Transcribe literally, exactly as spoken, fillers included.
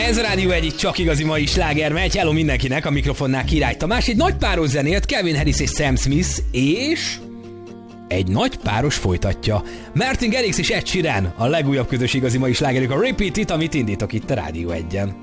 Ez a Rádió egy csak igazi mai sláger megy. Hello mindenkinek, a mikrofonnál Király Tamás. Egy nagy páros zenélt, Calvin Harris és Sam Smith, és egy nagy páros folytatja. Martin Garrix és Ed Sheeran, a legújabb közös igazi mai slágerük, a Repeat It, amit indítok itt a Rádió egyen.